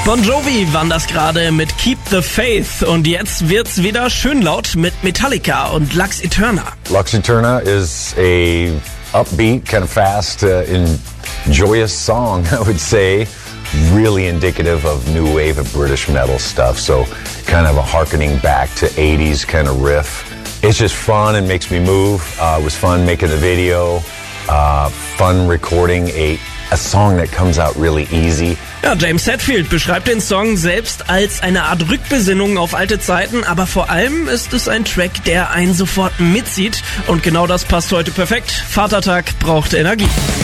Bon Jovi waren das gerade mit Keep the Faith und jetzt wird's wieder schön laut mit Metallica und Lux Eterna. Lux Eterna is a upbeat, kind of fast and joyous song, I would say. Really indicative of new wave of British metal stuff, so kind of a harkening back to 80s kind of riff. It's just fun and makes me move. It was fun making the video, fun recording a song that comes out really easy. Ja, James Hetfield beschreibt den Song selbst als eine Art Rückbesinnung auf alte Zeiten, aber vor allem ist es ein Track, der einen sofort mitzieht und genau das passt heute perfekt. Vatertag braucht Energie.